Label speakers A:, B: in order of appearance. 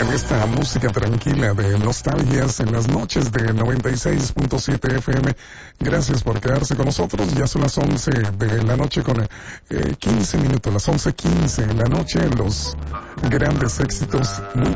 A: en esta música tranquila de nostalgias en las noches de 96.7 FM. Gracias por quedarse con nosotros. Ya son las 11 de la noche con 15 minutos, las 11:15 de la noche. Los grandes éxitos.